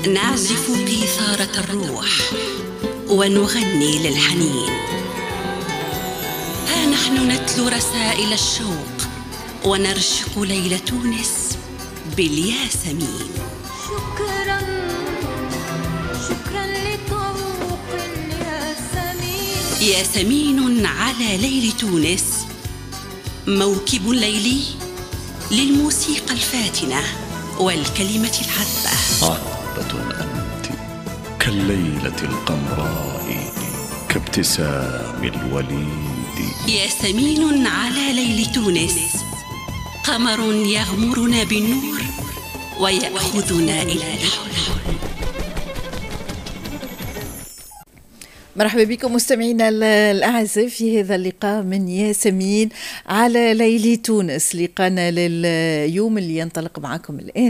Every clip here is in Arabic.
نعزف قيثارة الروح ونغني للحنين. ها نحن نتلو رسائل الشوق ونرشق ليل تونس بالياسمين. شكرا شكرا لطوق الياسمين. ياسمين على ليل تونس، موكب ليلي للموسيقى الفاتنة والكلمة الحذبة. عذبة أنت كالليلة القمراء كابتسام الوليد. ياسمين على ليل تونس، قمر يغمرنا بالنور ويأخذنا إلى الحلم. مرحبا بكم مستمعينا الأعزاء في هذا اللقاء من ياسمين على ليل تونس. لقانا لليوم اللي ينطلق معكم الآن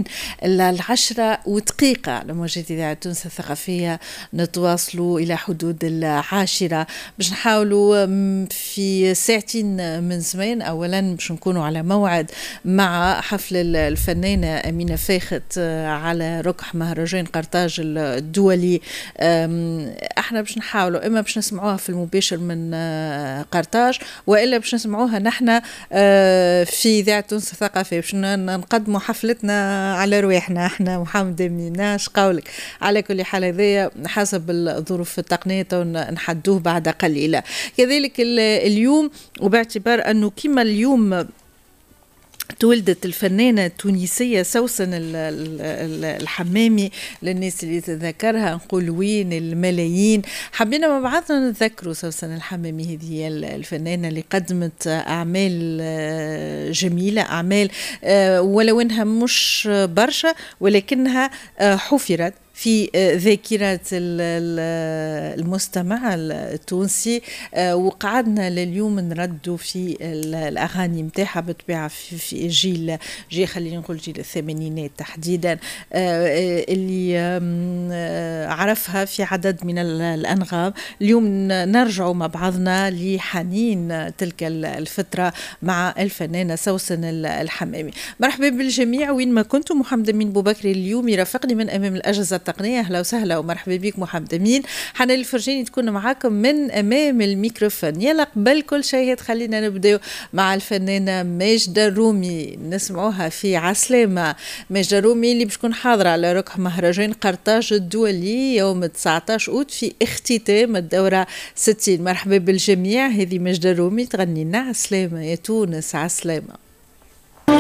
10:00 على موجة إذاعة تونس الثقافية. نتواصلوا إلى حدود 10 باش نحاولوا في ساعتين من زمان. أولا باش نكونوا على موعد مع حفل الفنانة أمينة فاخت على ركح مهرجان قرطاج الدولي. احنا باش نحاولوا إما باش نسمعوها في المباشر من قرطاج، وإلا باش نسمعوها نحن في إذاعة تونس الثقافية باش نقدموا حفلتنا على رواحنا احنا محمد أمين. اش قولك؟ على كل حال هذايا حسب الظروف التقنية نحدوه بعد قليلة. كذلك اليوم، وباعتبار أنه كما اليوم تولدت الفنانة التونسية سوسن الحمامي، للناس اللي تذكرها نقول وين الملايين. حبينا مع بعضنا نتذكروا سوسن الحمامي. هذه الفنانة اللي قدمت أعمال جميلة، أعمال ولو أنها مش برشا ولكنها حفرت في ذاكرة المستمع التونسي. وقعدنا لليوم نردوا في الأغاني متاعها بطبيعة في جيل خلينا نقول جيل الثمانينات تحديدا، اللي عرفها في عدد من الأنغام. اليوم نرجع مع بعضنا لحنين تلك الفترة مع الفنانة سوسن الحمامي. مرحبا بالجميع وين ما كنتم. محمد أمين بوبكري اليوم يرافقني من أمام الأجهزة التقنية. أهلا وسهلا ومرحبا بك محمد أمين. حنا الفرجاني تكون معاكم من أمام الميكروفون. يلا قبل كل شيء خلينا نبدأ مع الفنانة ماجدة الرومي، نسمعوها في عسلامة. ماجدة الرومي اللي بتكون حاضرة على ركح مهرجان قرطاج الدولي يوم 19 أوت في اختتام الدورة 60. مرحبا بالجميع. هذه ماجدة الرومي تغني لنا عسلامة يا تونس عسلامة.